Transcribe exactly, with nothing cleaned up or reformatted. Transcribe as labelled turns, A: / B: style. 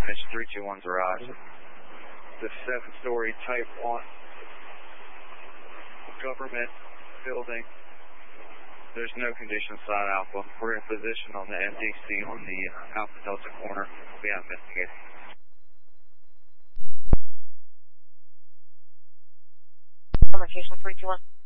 A: Mission three two one's arrived. The seven-story Type one government building. There's no condition sign Alpha. We're in position on the M D C on the Alpha Delta corner. We have investigated.
B: Location three two one.